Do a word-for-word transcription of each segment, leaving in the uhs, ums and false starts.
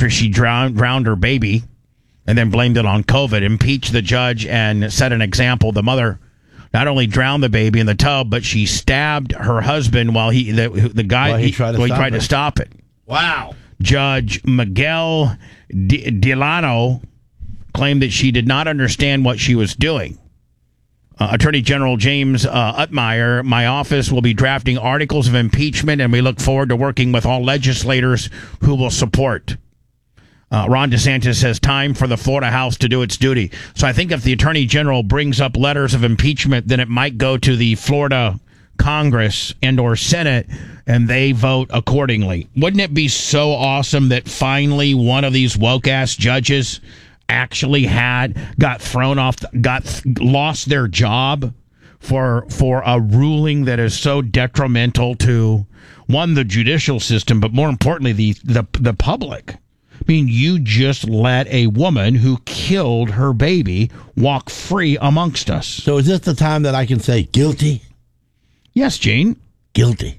after she drowned, drowned her baby and then blamed it on COVID, impeached the judge and set an example. The mother not only drowned the baby in the tub, but she stabbed her husband while he the, the guy While he tried to while he stop tried it. to stop it. Wow. Judge Miguel D- Delano claimed that she did not understand what she was doing. Uh, Attorney General James uh, Utmeyer, my office will be drafting articles of impeachment, and we look forward to working with all legislators who will support. Uh, Ron DeSantis says time for the Florida House to do its duty. So I think if the Attorney General brings up letters of impeachment, then it might go to the Florida Congress and or Senate, and they vote accordingly. Wouldn't it be so awesome that finally one of these woke-ass judges actually had, got thrown off, got lost their job for for a ruling that is so detrimental to, one, the judicial system, but more importantly, the the, the public? I mean, you just let a woman who killed her baby walk free amongst us. So is this the time that I can say guilty? Yes, Gene. Guilty.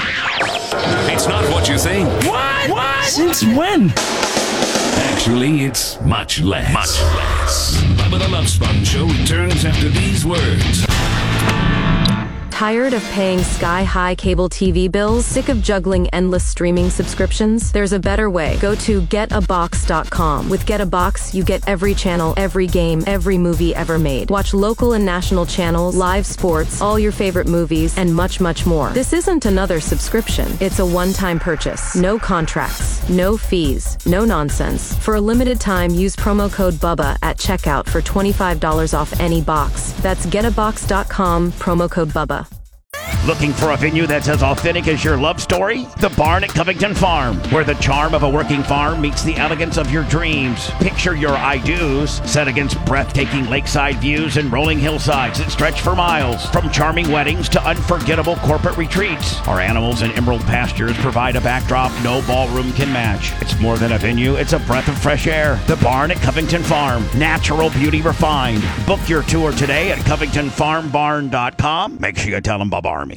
It's not what you think. What? What? Since when? Actually, it's much less. Much less. Bubba the Love Sponge Show returns after these words. Tired of paying sky-high cable T V bills? Sick of juggling endless streaming subscriptions? There's a better way. Go to get a box dot com. With Get a Box, you get every channel, every game, every movie ever made. Watch local and national channels, live sports, all your favorite movies, and much, much more. This isn't another subscription. It's a one-time purchase. No contracts, no fees, no nonsense. For a limited time, use promo code BUBBA at checkout for twenty-five dollars off any box. That's get a box dot com, promo code BUBBA. Looking for a venue that's as authentic as your love story? The Barn at Covington Farm, where the charm of a working farm meets the elegance of your dreams. Picture your I-dos set against breathtaking lakeside views and rolling hillsides that stretch for miles. From charming weddings to unforgettable corporate retreats, our animals and emerald pastures provide a backdrop no ballroom can match. It's more than a venue, it's a breath of fresh air. The Barn at Covington Farm, natural beauty refined. Book your tour today at covington farm barn dot com. Make sure you tell them Bob Army